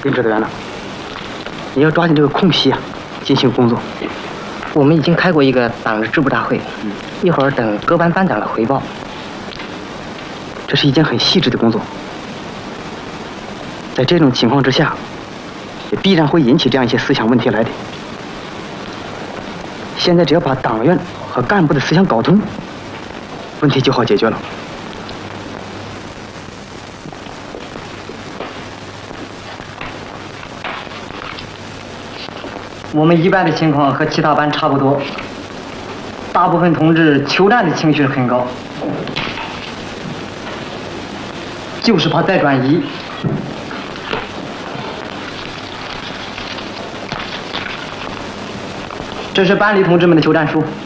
林指导员呢？你要抓紧这个空隙啊，进行工作。 我们已经开过一个党的支部大会，一会儿等各班班长的回报。 这是一件很细致的工作，在这种情况之下，也必然会引起这样一些思想问题来的。现在只要把党员和干部的思想搞通，问题就好解决了。 我们一班的情况和其他班差不多，大部分同志求战的情绪很高，就是怕再转移。这是班里同志们的求战书。